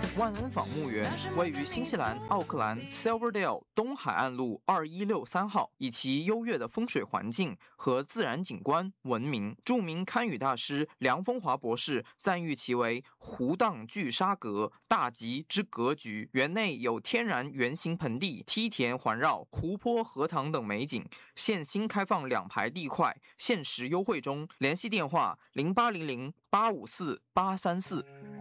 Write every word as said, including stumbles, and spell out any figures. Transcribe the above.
万恩坊墓园位于新西兰奥克兰 Silverdale 东海岸路二一六三号，以其优越的风水环境和自然景观闻名。著名堪舆大师梁风华博士赞誉其为湖荡聚沙阁，大吉之格局。园内有天然圆形盆地、梯田环绕、湖泊、荷塘等美景。现新开放两排地块，限时优惠中。联系电话零八零零八五四八三四。